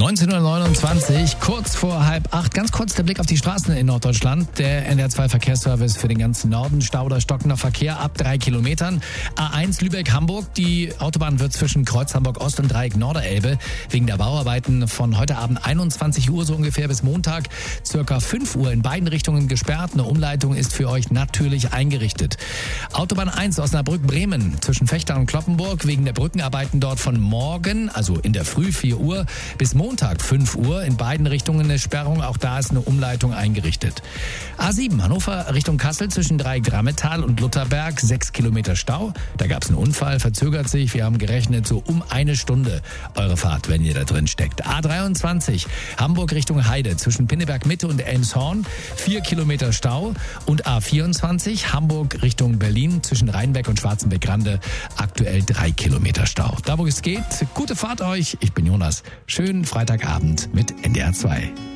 19:29 Uhr, kurz vor 7:30. Ganz kurz der Blick auf die Straßen in Norddeutschland. Der NDR2 Verkehrsservice für den ganzen Norden. Stau oder stockender Verkehr ab 3 Kilometern. A1 Lübeck-Hamburg. Die Autobahn wird zwischen Kreuz Hamburg-Ost und Dreieck Norderelbe wegen der Bauarbeiten von heute Abend 21 Uhr so ungefähr bis Montag circa 5 Uhr in beiden Richtungen gesperrt. Eine Umleitung ist für euch natürlich eingerichtet. Autobahn 1 Osnabrück-Bremen zwischen Vechta und Cloppenburg wegen der Brückenarbeiten dort von morgen, also in der Früh 4 Uhr, bis Montag 5 Uhr. In beiden Richtungen eine Sperrung. Auch da ist eine Umleitung eingerichtet. A7 Hannover Richtung Kassel zwischen Dreieck-Drammetal und Lutherberg 6 Kilometer Stau. Da gab es einen Unfall, verzögert sich. Wir haben gerechnet so um 1 Stunde eure Fahrt, wenn ihr da drin steckt. A23 Hamburg Richtung Heide zwischen Pinneberg Mitte und Elmshorn 4 Kilometer Stau. Und A24 Hamburg Richtung Berlin zwischen Rheinbeck und Schwarzenbeck-Rande aktuell 3 Kilometer Stau. Da wo es geht, gute Fahrt euch. Ich bin Jonas. Schönen Freitagabend mit NDR 2.